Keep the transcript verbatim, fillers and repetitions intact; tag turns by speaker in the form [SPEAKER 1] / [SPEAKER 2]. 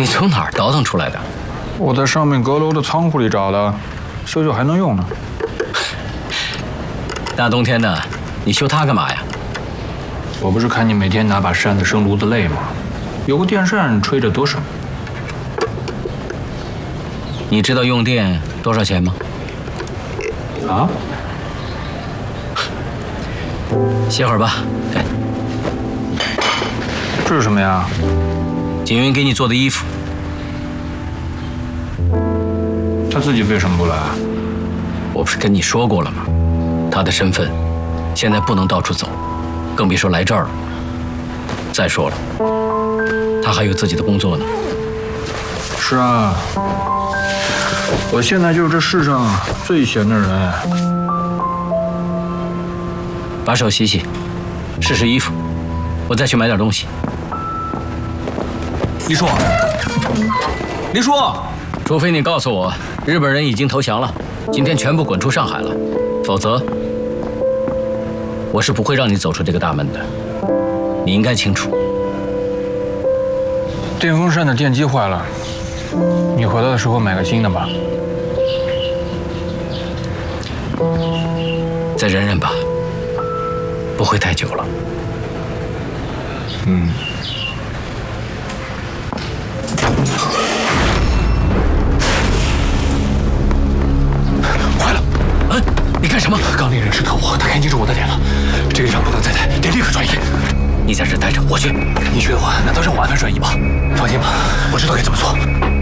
[SPEAKER 1] 你从哪儿倒腾出来的？
[SPEAKER 2] 我在上面阁楼的仓库里找的，修修还能用呢。
[SPEAKER 1] 大冬天的，你修它干嘛呀？
[SPEAKER 2] 我不是看你每天拿把扇子生炉子累吗？有个电扇吹着多省。
[SPEAKER 1] 你知道用电多少钱吗？
[SPEAKER 2] 啊？
[SPEAKER 1] 歇会儿吧。哎，
[SPEAKER 2] 这是什么呀？
[SPEAKER 1] 景云给你做的衣服。
[SPEAKER 2] 他自己为什么不来？
[SPEAKER 1] 我不是跟你说过了吗？他的身份现在不能到处走，更别说来这儿了。再说了，他还有自己的工作呢。
[SPEAKER 2] 是啊，我现在就是这世上最闲的人。
[SPEAKER 1] 把手洗洗，试试衣服，我再去买点东西。
[SPEAKER 3] 黎叔，黎叔，
[SPEAKER 1] 除非你告诉我日本人已经投降了，今天全部滚出上海了，否则我是不会让你走出这个大门的。你应该清楚。
[SPEAKER 2] 电风扇的电机坏了，你回来的时候买个新的吧。
[SPEAKER 1] 再忍忍吧，不会太久了。
[SPEAKER 2] 嗯。
[SPEAKER 3] 坏了！
[SPEAKER 1] 嗯，你干什么？
[SPEAKER 3] 刚那人是特务，他看清楚我的脸了。这个地方不能再待，得立刻转移。
[SPEAKER 1] 你在这待着，我去。
[SPEAKER 3] 你去的话，难道让我安排转移吗？放心吧，我知道该怎么做。